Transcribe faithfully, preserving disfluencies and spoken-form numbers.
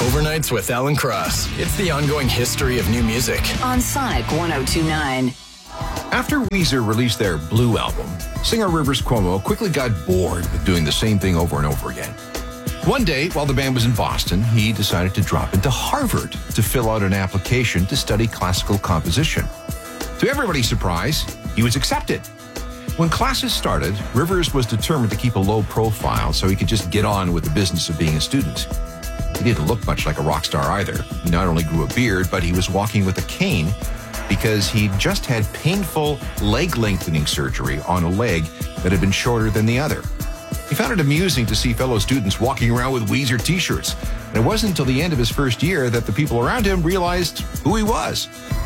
Overnights with Alan Cross. It's the ongoing history of new music. On Sonic one oh two point nine. After Weezer released their Blue album, singer Rivers Cuomo quickly got bored with doing the same thing over and over again. One day, while the band was in Boston, he decided to drop into Harvard to fill out an application to study classical composition. To everybody's surprise, he was accepted. When classes started, Rivers was determined to keep a low profile so he could just get on with the business of being a student. He didn't look much like a rock star either. He not only grew a beard, but he was walking with a cane because he'd just had painful leg lengthening surgery on a leg that had been shorter than the other. He found it amusing to see fellow students walking around with Weezer t-shirts. And it wasn't until the end of his first year that the people around him realized who he was.